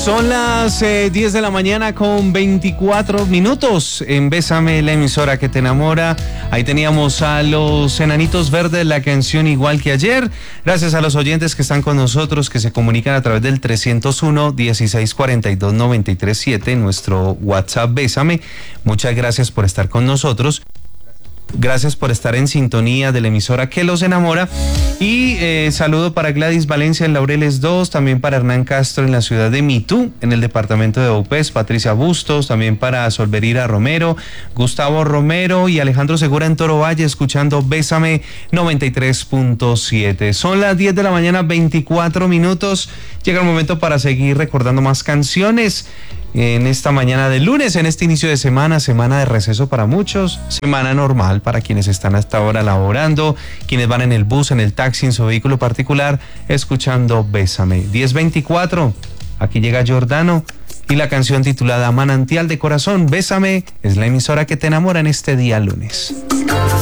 Son las 10 de la mañana con 24 minutos en Bésame, la emisora que te enamora. Ahí teníamos a los Enanitos Verdes, la canción Igual que Ayer. Gracias a los oyentes que están con nosotros, que se comunican a través del 301-1642-937, nuestro WhatsApp Bésame. Muchas gracias por estar con nosotros. Gracias por estar en sintonía de la emisora que los enamora. Y saludo para Gladys Valencia en Laureles 2, también para Hernán Castro en la ciudad de Mitú, en el departamento de Vaupés, Patricia Bustos, también para Solverira Romero, Gustavo Romero y Alejandro Segura en Toro Valle, escuchando Bésame 93.7. Son las 10 de la mañana, 24 minutos. Llega el momento para seguir recordando más canciones en esta mañana de lunes, en este inicio de semana, semana de receso para muchos, semana normal para quienes están hasta ahora laborando, quienes van en el bus, en el taxi, en su vehículo particular, escuchando Bésame. 10:24, aquí llega Giordano y la canción titulada Manantial de Corazón. Bésame es la emisora que te enamora en este día lunes.